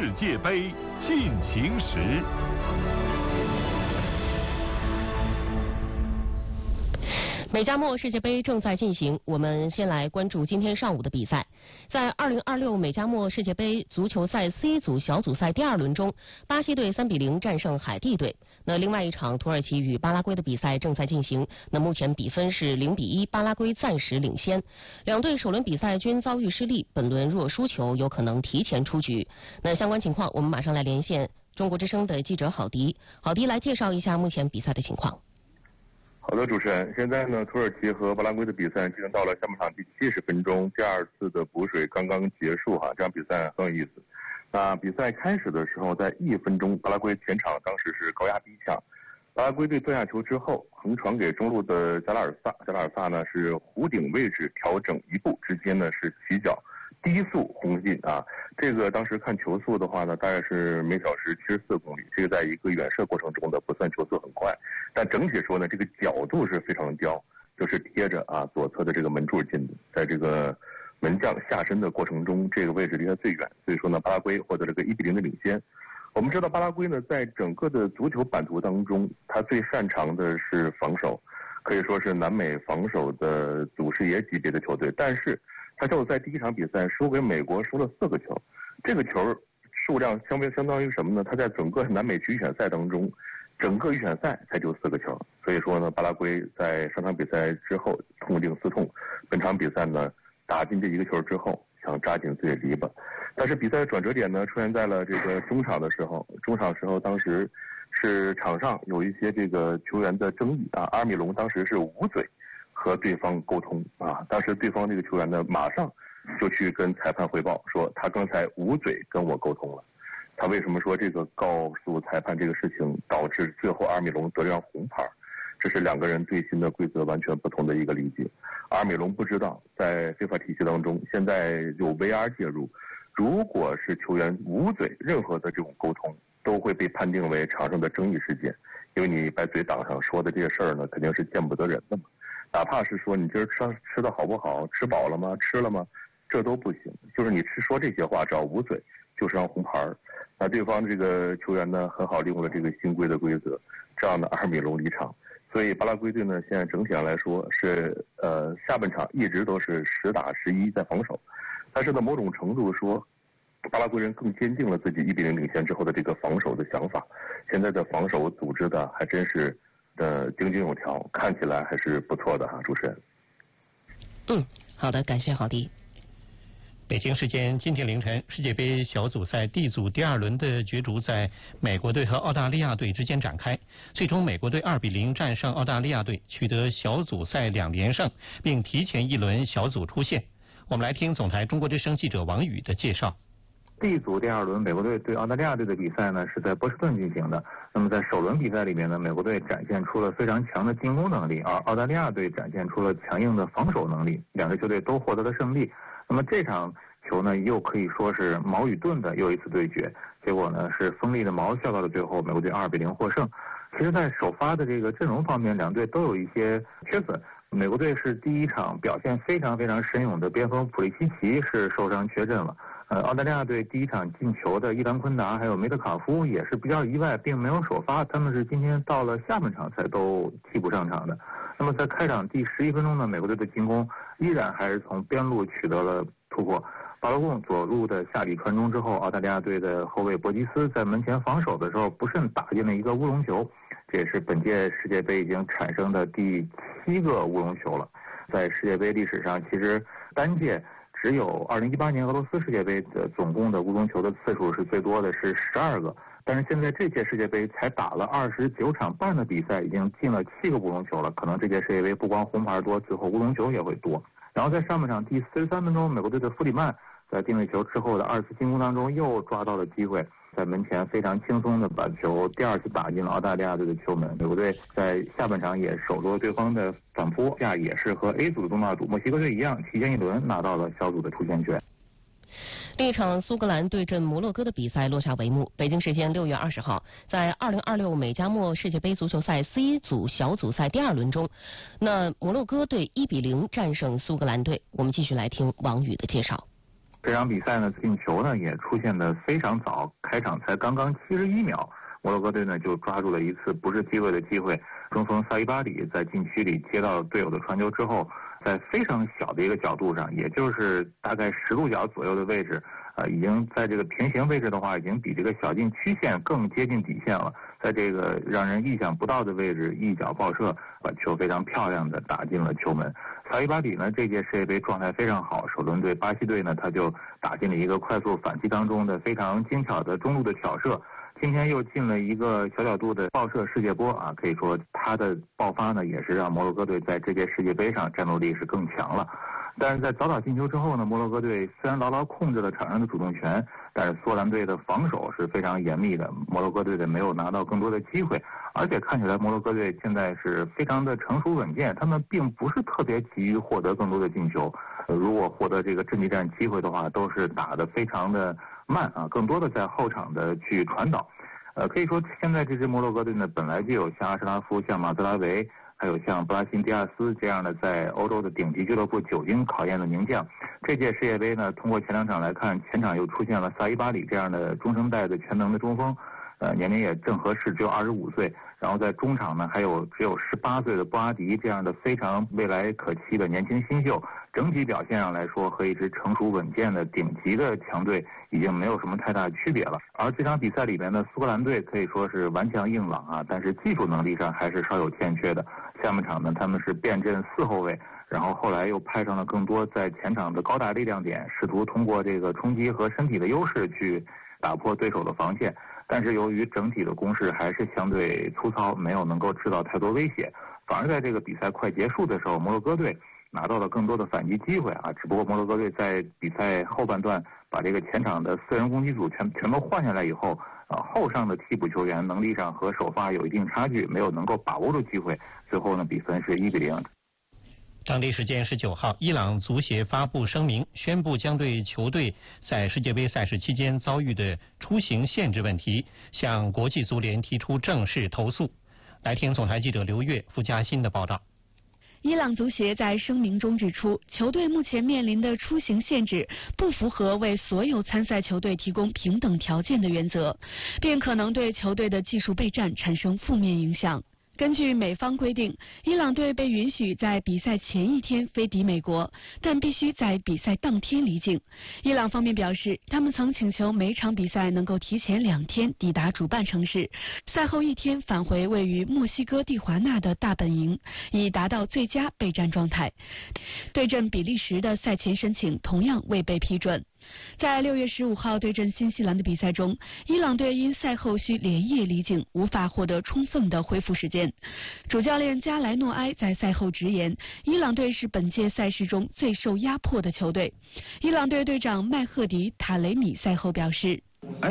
世界杯进行时。 美加墨世界杯正在进行，我们先来关注今天上午的比赛。在2026美加墨世界杯足球赛 C 组小组赛第2轮中，巴西队3比0战胜海地队。那另外一场土耳其与巴拉圭的比赛正在进行，那目前比分是0比1，巴拉圭暂时领先。两队首轮比赛均遭遇失利，本轮若输球有可能提前出局。那相关情况，我们马上来连线中国之声的记者郝迪。郝迪来介绍一下目前比赛的情况。 好的，主持人，现在呢，土耳其和巴拉圭的比赛进行到了下半场第70分钟，第2次的补水刚刚结束哈，这场比赛很有意思。比赛开始的时候，在1分钟，巴拉圭前场当时是高压逼抢，巴拉圭队断下球之后，横传给中路的加拉尔萨呢是弧顶位置调整一步，直接呢是起脚低速轰进啊。这个当时看球速的话呢，大概是每小时74公里，这个在一个远射过程中呢不算球速很快，但整体说呢，这个角度是非常的刁，就是贴着左侧的这个门柱进的，在这个门将下身的过程中，这个位置离他最远，所以说呢，巴拉圭获得了个1比0的领先。我们知道巴拉圭呢，在整个的足球版图当中，他最擅长的是防守，可以说是南美防守的祖师爷级别的球队，但是他就在第一场比赛输给美国，输了4个球，这个球数量相当于什么呢？他在整个南美区预选赛当中，整个预选赛才就4个球，所以说呢，巴拉圭在上场比赛之后痛定思痛，本场比赛呢打进这1个球之后，想扎紧自己的篱笆，但是比赛的转折点呢出现在了这个中场的时候，当时是场上有一些这个球员的争议阿尔米隆当时是捂嘴和对方沟通当时对方这个球员呢马上就去跟裁判汇报说他刚才捂嘴跟我沟通了。他为什么说这个告诉裁判这个事情导致最后阿尔米隆得了张红牌？这是2个人对新的规则完全不同的一个理解。阿尔米隆不知道在非法体系当中现在有 VR 介入，如果是球员捂嘴，任何的这种沟通都会被判定为场上的争议事件，因为你把嘴挡上说的这些事儿呢肯定是见不得人的嘛。哪怕是说你今儿吃的好不好，吃饱了吗，吃了吗，这都不行，就是你说这些话只要捂嘴就是张红牌。那对方这个球员呢很好利用了这个新规的规则，这样的阿尔米隆离场，所以巴拉圭队呢现在整体上来说是下半场一直都是10打11在防守，但是呢某种程度说巴拉圭人更坚定了自己1比0领先之后的这个防守的想法，现在的防守组织的还真是井井有条，看起来还是不错的主持人。 好的，感谢郝迪。 北京时间今天凌晨，世界杯小组赛 D 组第2轮的角逐在美国队和澳大利亚队之间展开，最终美国队2比0战胜澳大利亚队，取得小组赛2连胜，并提前1轮小组出线。我们来听总台中国之声记者王宇的介绍。 D 组第2轮美国队对澳大利亚队的比赛呢是在波士顿进行的。那么在首轮比赛里面呢，美国队展现出了非常强的进攻能力，而澳大利亚队展现出了强硬的防守能力，两支球队都获得了胜利。那么这场球呢又可以说是矛与盾的又一次对决，结果呢是锋利的矛笑到了最后，美国队2比0获胜。其实在首发的这个阵容方面，两队都有一些缺损。美国队是第一场表现非常神勇的边锋普利西奇是受伤缺阵了。澳大利亚队第一场进球的伊兰昆达还有梅德卡夫也是比较意外，并没有首发，他们是今天到了下半场才都替补上场的。那么在开场第11分钟呢，美国队的进攻依然还是从边路取得了突破，巴洛贡左路的下底传中之后，澳大利亚队的后卫博吉斯在门前防守的时候不慎打进了一个乌龙球，这也是本届世界杯已经产生的第7个乌龙球了。在世界杯历史上，其实单届只有2018年俄罗斯世界杯的总共的乌龙球的次数是最多的，是12个。但是现在这届世界杯才打了29场半的比赛，已经进了7个乌龙球了。可能这届世界杯不光红牌多，最后乌龙球也会多。然后在上半场第43分钟，美国队的弗里曼在定位球之后的2次进攻当中又抓到了机会，在门前非常轻松的把球第2次打进了澳大利亚队的球门。美国队在下半场也手握对方的反扑下，也是和 A 组的东道主墨西哥队一样，提前1轮拿到了小组的出线权。 另一场苏格兰对阵摩洛哥的比赛落下帷幕。北京时间6月20号，在2026美加墨世界杯足球赛 C 组小组赛第2轮中，那摩洛哥队1比0战胜苏格兰队。我们继续来听王宇的介绍。 这场比赛呢，进球呢也出现的非常早，开场才刚刚71秒，摩洛哥队呢就抓住了一次不是机会的机会，中锋萨伊巴里在禁区里接到队友的传球之后，在非常小的一个角度上，也就是大概10度角左右的位置，已经在这个平行位置的话，已经比这个小禁区线更接近底线了。在这个让人意想不到的位置一脚爆射，把球非常漂亮的打进了球门。萨伊巴里呢，这届世界杯状态非常好，首轮对巴西队呢，他就打进了一个快速反击当中的非常精巧的中路的挑射。今天又进了一个小角度的爆射世界波啊，可以说他的爆发呢，也是让摩洛哥队在这届世界杯上战斗力是更强了。但是在早早进球之后呢，摩洛哥队虽然牢牢控制了场上的主动权，但是苏格兰队的防守是非常严密的，摩洛哥队的没有拿到更多的机会，而且看起来摩洛哥队现在是非常的成熟稳健，他们并不是特别急于获得更多的进球，如果获得这个阵地战机会的话，都是打得非常的慢啊，更多的在后场的去传导。可以说现在这支摩洛哥队呢，本来就有像阿什拉夫、像马兹拉维，还有像布拉辛迪亚斯这样的在欧洲的顶级俱乐部久经考验的名将。这届世界杯呢，通过前2场来看，前场又出现了萨伊巴里这样的中生代的全能的中锋，年龄也正合适，只有25岁。然后在中场呢，还有只有18岁的布阿迪这样的非常未来可期的年轻新秀。整体表现上来说，和一支成熟稳健的顶级的强队已经没有什么太大区别了。而这场比赛里面的苏格兰队可以说是顽强硬朗啊，但是技术能力上还是稍有欠缺的。下半场呢，他们是变阵4后卫，然后后来又派上了更多在前场的高大力量点，试图通过这个冲击和身体的优势去打破对手的防线。但是由于整体的攻势还是相对粗糙，没有能够制造太多威胁，反而在这个比赛快结束的时候，摩洛哥队拿到了更多的反击机会啊。只不过摩洛哥队在比赛后半段把这个前场的4人攻击组全都换下来以后，后上的替补球员能力上和首发有一定差距，没有能够把握住机会，最后呢比分是1-0。 当地时间19号，伊朗足协发布声明，宣布将对球队在世界杯赛事期间遭遇的出行限制问题向国际足联提出正式投诉。来听总台记者刘越、付嘉欣的报道。 伊朗足协在声明中指出，球队目前面临的出行限制不符合为所有参赛球队提供平等条件的原则，并可能对球队的技术备战产生负面影响。根据美方规定，伊朗队被允许在比赛前一天飞抵美国，但必须在比赛当天离境。伊朗方面表示，他们曾请求每场比赛能够提前2天抵达主办城市，赛后1天返回位于墨西哥蒂华纳的大本营，以达到最佳备战状态。对阵比利时的赛前申请同样未被批准。在6月15号对阵新西兰的比赛中，伊朗队因赛后需连夜离境，无法获得充分的恢复时间。主教练加莱诺埃在赛后直言，伊朗队是本届赛事中最受压迫的球队。伊朗队队长麦赫迪·塔雷米赛后表示，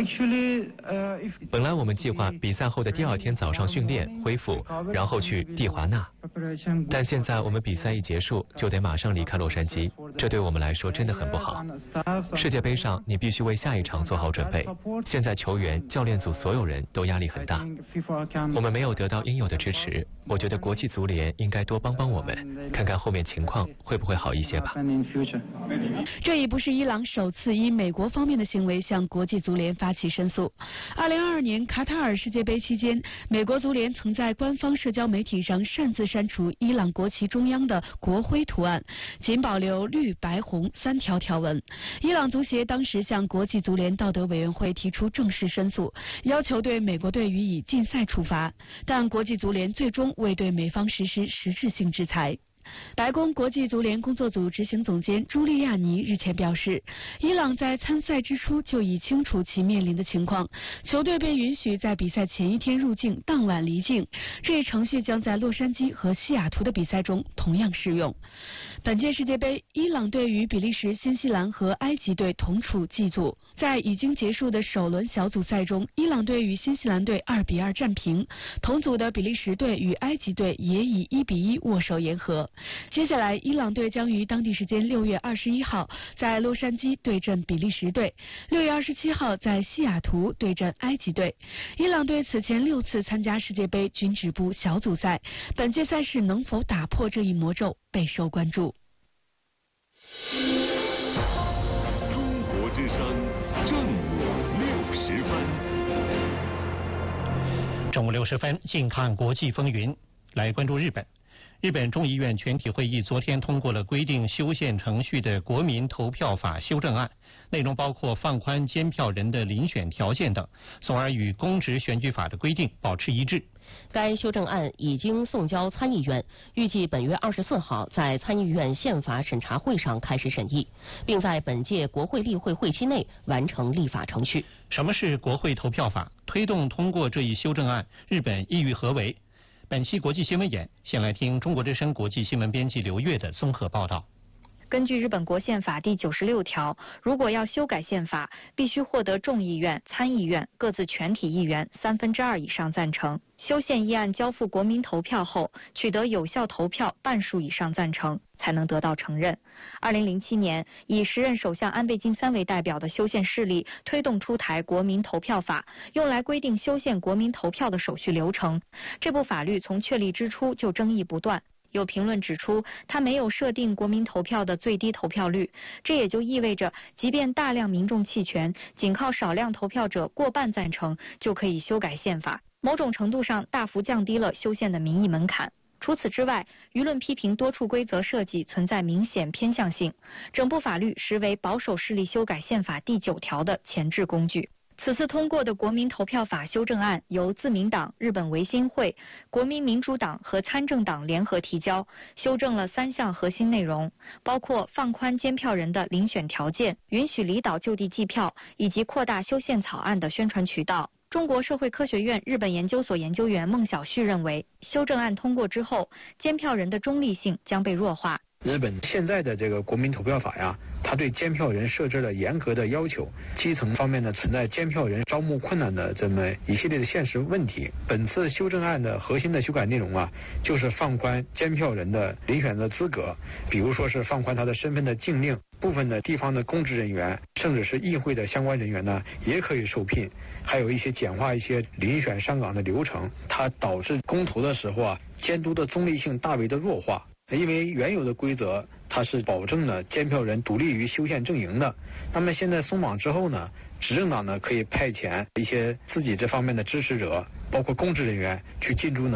本来我们计划比赛后的第2天早上训练恢复，然后去蒂华纳，但现在我们比赛一结束就得马上离开洛杉矶，这对我们来说真的很不好。世界杯上你必须为下一场做好准备，现在球员、教练组所有人都压力很大，我们没有得到应有的支持，我觉得国际足联应该多帮帮我们，看看后面情况会不会好一些吧。 这已不是伊朗首次因美国方面的行为向国际足联发起申诉。2022年卡塔尔世界杯期间，美国足联曾在官方社交媒体上擅自删除伊朗国旗中央的国徽图案，仅保留绿、白、红3条条纹。伊朗足协当时向国际足联道德委员会提出正式申诉，要求对美国队予以禁赛处罚，但国际足联最终未对美方实施实质性制裁。白宫国际足联工作组执行总监朱利亚尼日前表示，伊朗在参赛之初就已清楚其面临的情况，球队被允许在比赛前1天入境，当晚离境，这一程序将在洛杉矶和西雅图的比赛中同样适用。本届世界杯，伊朗队与比利时、新西兰和埃及队同处 G 组。在已经结束的首轮小组赛中，伊朗队与新西兰队2-2战平，同组的比利时队与埃及队也以1-1握手言和。接下来，伊朗队将于当地时间6月21号在洛杉矶对阵比利时队，6月27号在西雅图对阵埃及队。伊朗队此前6次参加世界杯均止步小组赛，本届赛事能否打破这一魔咒备受关注。 中中午6时分，近看国际风云，来关注日本。日本众议院全体会议昨天通过了规定修宪程序的国民投票法修正案，内容包括放宽监票人的遴选条件等，从而与公职选举法的规定保持一致。 该修正案已经送交参议院，预计本月24号在参议院宪法审查会上开始审议，并在本届国会例会会期内完成立法程序。 什么是国会投票法？推动通过这一修正案，日本意欲何为？本期国际新闻眼，先来听中国之声国际新闻编辑刘越的综合报道。 根据日本国宪法第96条，如果要修改宪法，必须获得众议院、参议院各自全体议员2/3以上赞成。修宪议案交付国民投票后，取得有效投票半数以上赞成，才能得到承认。2007年，以时任首相安倍晋三为代表的修宪势力推动出台国民投票法，用来规定修宪国民投票的手续流程。这部法律从确立之初就争议不断。有评论指出，它没有设定国民投票的最低投票率，这也就意味着，即便大量民众弃权，仅靠少量投票者过半赞成，就可以修改宪法，某种程度上大幅降低了修宪的民意门槛。除此之外，舆论批评多处规则设计存在明显偏向性，整部法律实为保守势力修改宪法第9条的前置工具。此次通过的国民投票法修正案由自民党、日本维新会、国民民主党和参政党联合提交，修正了3项核心内容，包括放宽监票人的遴选条件、允许离岛就地计票，以及扩大修宪草案的宣传渠道。中国社会科学院日本研究所研究员孟晓旭认为，修正案通过之后，监票人的中立性将被弱化。 日本现在的这个国民投票法呀，它对监票人设置了严格的要求，基层方面呢存在监票人招募困难的这么一系列的现实问题。本次修正案的核心的修改内容啊，就是放宽监票人的遴选的资格，比如说是放宽他的身份的禁令，部分的地方的公职人员，甚至是议会的相关人员呢，也可以受聘，还有一些简化一些遴选上岗的流程，它导致公投的时候啊，监督的中立性大为的弱化。因为原有的规则它是保证了监票人独立于修宪阵营的，那么现在松绑之后呢，执政党呢可以派遣一些自己这方面的支持者，包括公职人员去进驻呢